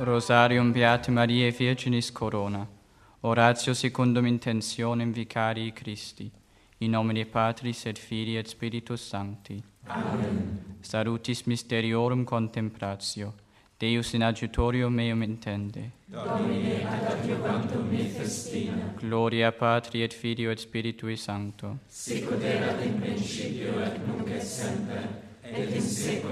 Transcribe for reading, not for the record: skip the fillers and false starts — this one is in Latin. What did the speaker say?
Rosarium Beate Mariae Virginis Corona. Oratio secundum intentionem Vicarii Christi. In nomine Patris et Filii et Spiritus Sancti. Amen. Salutis Mysteriorum Contemplatio. Deus in adjutorium meum intende. Domine ad adjuvantum me festina. Gloria Patri et Filio et Spiritui Sancto. Sic ut erat in principio et nunc et semper, et in saecula